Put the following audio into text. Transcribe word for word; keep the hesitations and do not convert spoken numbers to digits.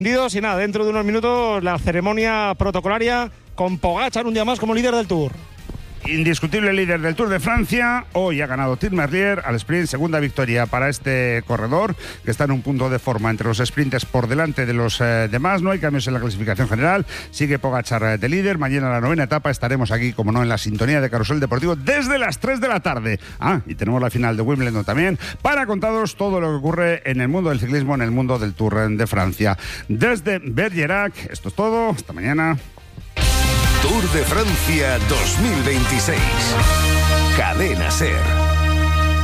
Y nada, dentro de unos minutos la ceremonia protocolaria con Pogačar un día más como líder del Tour. Indiscutible líder del Tour de Francia. Hoy ha ganado Tim Merlier al sprint, segunda victoria para este corredor que está en un punto de forma entre los sprinters por delante de los eh, demás. No hay cambios en la clasificación general, sigue Pogačar eh, de líder. Mañana la novena etapa estaremos aquí, como no, en la sintonía de Carrusel Deportivo desde las tres de la tarde. Ah, y tenemos la final de Wimbledon también para contaros todo lo que ocurre en el mundo del ciclismo, en el mundo del Tour de Francia. Desde Bergerac, esto es todo, hasta mañana. Tour de Francia dos mil veintiséis. Cadena SER.